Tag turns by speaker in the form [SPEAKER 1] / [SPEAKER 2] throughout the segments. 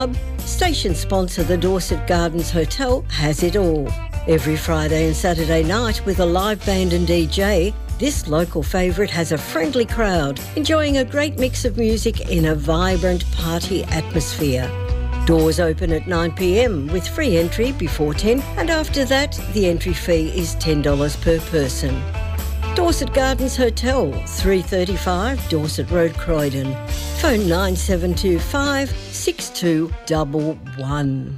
[SPEAKER 1] Station sponsor the Dorset Gardens Hotel has it all. Every Friday and Saturday night with a live band and DJ, this local favourite has a friendly crowd enjoying a great mix of music in a vibrant party atmosphere. Doors open at 9 p.m. with free entry before 10, and after that the entry fee is $10 per person. Dorset Gardens Hotel, 335 Dorset Road, Croydon. Phone 9725 6211.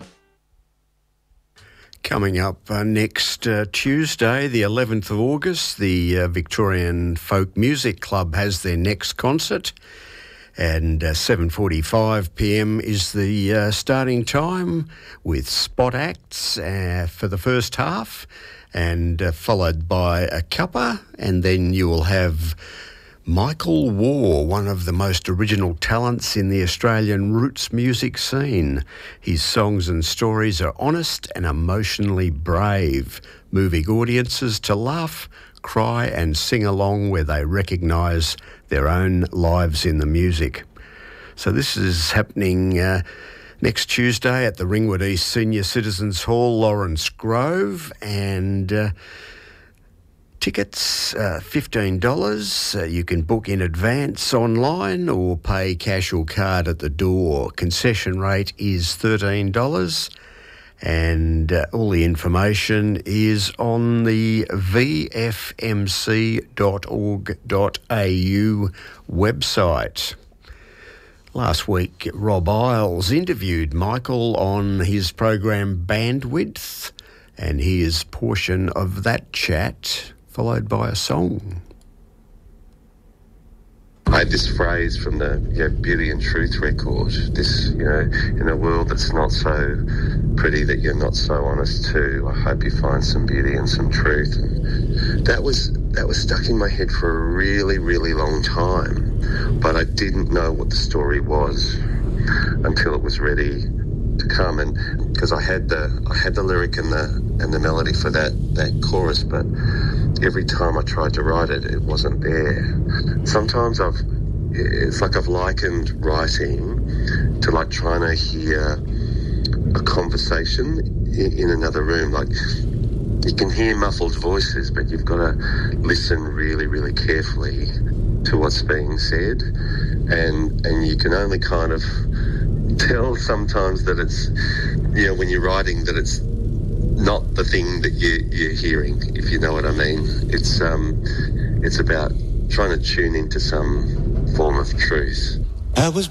[SPEAKER 2] Coming up next Tuesday, the 11th of August, the Victorian Folk Music Club has their next concert, and 7:45 p.m. is the starting time with spot acts for the first half, and followed by a cuppa, and then you will have Michael Waugh, one of the most original talents in the Australian roots music scene. His songs and stories are honest and emotionally brave, moving audiences to laugh, cry and sing along where they recognise their own lives in the music. So this is happening next Tuesday at the Ringwood East Senior Citizens Hall, Lawrence Grove, and tickets $15. You can book in advance online or pay cash or card at the door. Concession rate is $13, and all the information is on the vfmc.org.au website. Last week, Rob Isles interviewed Michael on his program Bandwidth, and here's a portion of that chat, followed by a song.
[SPEAKER 3] I had this phrase from the Beauty and Truth record, this, in a world that's not so pretty that you're not so honest too, I hope you find some beauty and some truth. And that was stuck in my head for a really, really long time, but I didn't know what the story was until it was ready to come, and because I had the lyric and the melody for that chorus, but every time I tried to write it, it wasn't there. Sometimes it's like I've likened writing to like trying to hear a conversation in another room. Like you can hear muffled voices, but you've got to listen really, really carefully to what's being said, and you can only kind of tell sometimes that it's, when you're writing, that it's not the thing that you're hearing, if you know what I mean. It's about trying to tune into some form of truth.
[SPEAKER 4] I was